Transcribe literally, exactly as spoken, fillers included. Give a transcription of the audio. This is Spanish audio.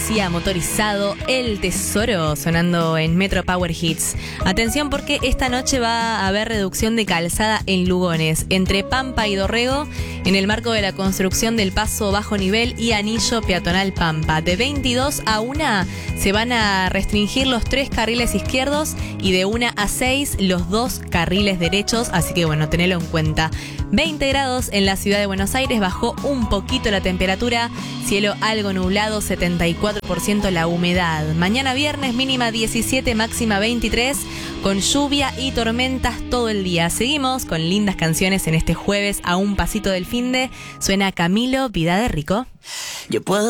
policía motorizado El Tesoro sonando en Metro Power Hits. Atención porque esta noche va a haber reducción de calzada en Lugones, entre Pampa y Dorrego, en el marco de la construcción del paso bajo nivel y anillo peatonal Pampa. De veintidós a una se van a restringir los tres carriles izquierdos y de una a seis los dos carriles derechos, así que bueno, tenelo en cuenta. veinte grados en la ciudad de Buenos Aires, bajó un poquito la temperatura, cielo algo nublado, setenta y cuatro por ciento la humedad. Mañana viernes mínima diecisiete, máxima veintitrés, con lluvia y tormentas todo el día. Seguimos con lindas canciones en este jueves a un pasito del finde. Suena Camilo, Vida de Rico. Yo puedo